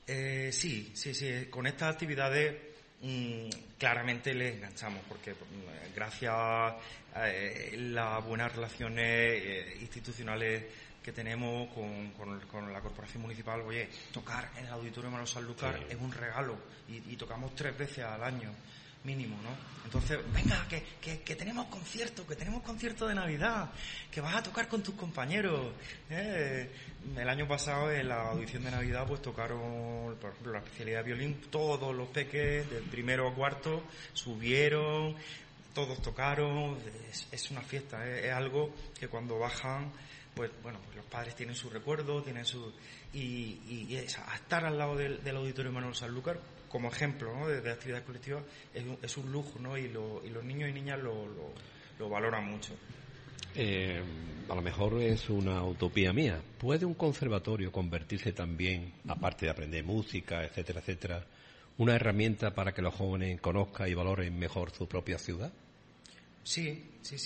Sí. Con estas actividades claramente les enganchamos, porque gracias a las buenas relaciones institucionales que tenemos con la corporación municipal, oye, tocar en el Auditorio Manuel Sanlúcar es un regalo y tocamos 3 veces al año mínimo, ¿no? Entonces, venga, que tenemos concierto de Navidad, que vas a tocar con tus compañeros. El año pasado en la audición de Navidad pues tocaron, por ejemplo, la especialidad de violín, todos los peques del primero a cuarto subieron, todos tocaron, es una fiesta, es algo que cuando bajan pues bueno, pues los padres tienen su recuerdo, tienen su y estar al lado del Auditorio Manuel Sanlúcar como ejemplo, ¿no?, de actividades colectivas es un lujo, ¿no? Y los niños y niñas lo valoran mucho. A lo mejor es una utopía mía. ¿Puede un conservatorio convertirse también, aparte de aprender música, etcétera, etcétera, una herramienta para que los jóvenes conozcan y valoren mejor su propia ciudad? Sí.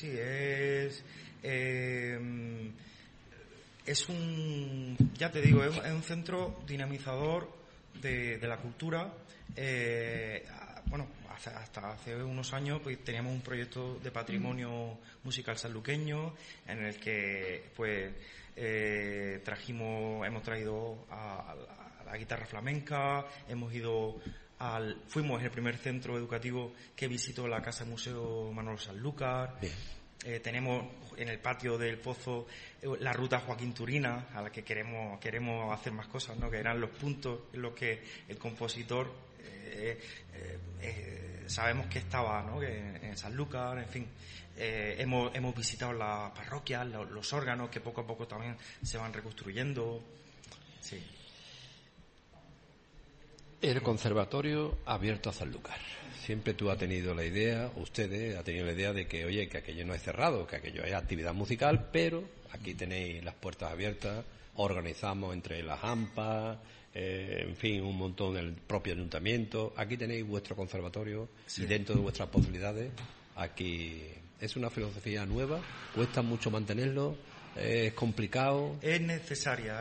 Es un, ya te digo, es un centro dinamizador de la cultura. Bueno, hasta hace unos años pues teníamos un proyecto de patrimonio musical sanluqueño en el que pues hemos traído a la guitarra flamenca, fuimos el primer centro educativo que visitó la Casa Museo Manuel Sanlúcar. Tenemos en el patio del Pozo la ruta Joaquín Turina, a la que queremos hacer más cosas, ¿no?, que eran los puntos en los que el compositor sabemos que estaba, ¿no?, que en Sanlúcar, en fin. Hemos visitado las parroquias, los órganos que poco a poco también se van reconstruyendo. Sí. El conservatorio abierto a Sanlúcar. Siempre tú has tenido la idea, ustedes han tenido la idea de que, oye, que aquello no es cerrado, que aquello es actividad musical, pero aquí tenéis las puertas abiertas, organizamos entre las AMPA, en fin, un montón del propio ayuntamiento. Aquí tenéis vuestro conservatorio y dentro de vuestras posibilidades, aquí es una filosofía nueva, cuesta mucho mantenerlo, es complicado. Es necesaria,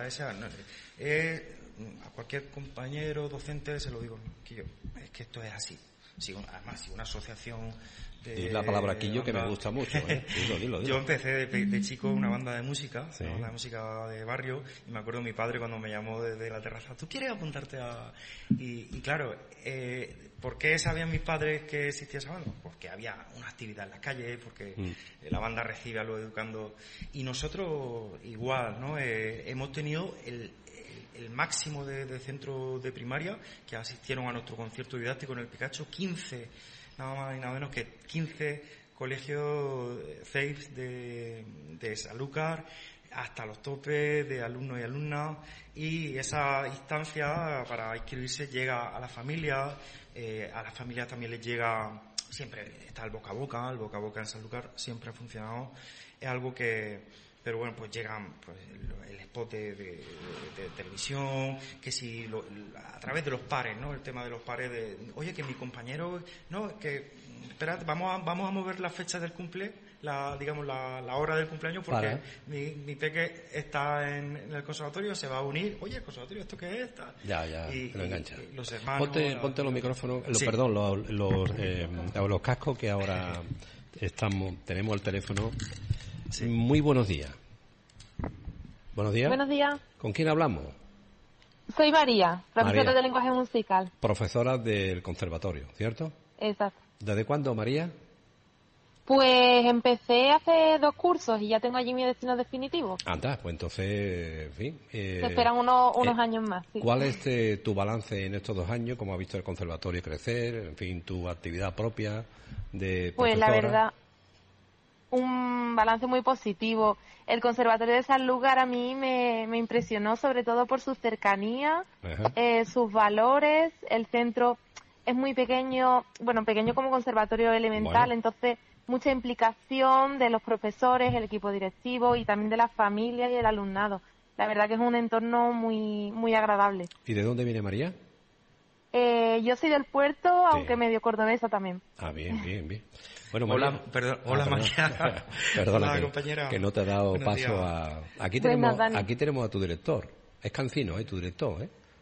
a cualquier compañero docente se lo digo, es que esto es así. Además, si una asociación y la palabra quillo que me gusta mucho, Dilo. Yo empecé de chico una banda de música, ¿no?, la música de barrio, y me acuerdo mi padre cuando me llamó desde la terraza, ¿tú quieres apuntarte a...? Y claro, ¿por qué sabían mis padres que existía esa banda? Porque había una actividad en las calles, porque la banda recibe a los educandos, y nosotros igual, ¿no? Hemos tenido el máximo de centros de primaria que asistieron a nuestro concierto didáctico en el Picacho, 15, nada más y nada menos que 15 colegios CEIFs de Sanlúcar, hasta los topes de alumnos y alumnas, y esa instancia para inscribirse llega a la familia también les llega, siempre está el boca a boca en Sanlúcar siempre ha funcionado, es algo pero bueno, pues llegan pues, el spot de televisión, que si a través de los pares, ¿no? El tema de los pares oye, que mi compañero, no, que espérate, vamos a mover la fecha del cumple, la hora del cumpleaños, porque mi peque está en el conservatorio, se va a unir, oye, el conservatorio, ¿esto qué es? Ya, lo engancha. Los hermanos... Ponte los micrófonos, perdón, los cascos, que ahora tenemos el teléfono. Sí. Muy buenos días. Buenos días. Buenos días. ¿Con quién hablamos? Soy María, profesora de lenguaje musical. Profesora del conservatorio, ¿cierto? Exacto. ¿Desde cuándo, María? Pues empecé hace 2 cursos y ya tengo allí mi destino definitivo. Anda, pues entonces, en fin... Se esperan unos años más, sí. ¿Cuál es tu balance en estos 2 años? ¿Cómo has visto el conservatorio crecer? En fin, tu actividad propia de profesora. Pues la verdad, un balance muy positivo. El Conservatorio de Sanlúcar a mí me impresionó, sobre todo por su cercanía, sus valores. El centro es muy pequeño, pequeño como conservatorio elemental, entonces mucha implicación de los profesores, el equipo directivo y también de las familias y el alumnado. La verdad que es un entorno muy muy agradable. ¿Y de dónde viene María? Yo soy del Puerto, aunque medio cordobesa también. Ah, bien. Bueno, María, hola María. Perdona, compañera. Que no te he dado paso a... Aquí tenemos a tu director. Es Cancino, tu director,